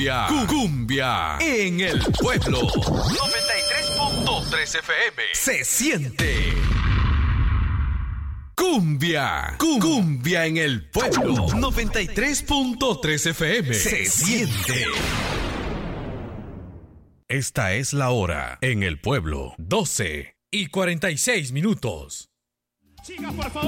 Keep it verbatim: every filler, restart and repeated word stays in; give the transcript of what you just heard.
Cumbia, cumbia en el pueblo. noventa y tres punto tres F M. Se siente. Cumbia, cumbia en el pueblo. noventa y tres punto tres F M. Se siente. Esta es la hora en el pueblo. doce y cuarenta y seis minutos. Chicas, por favor.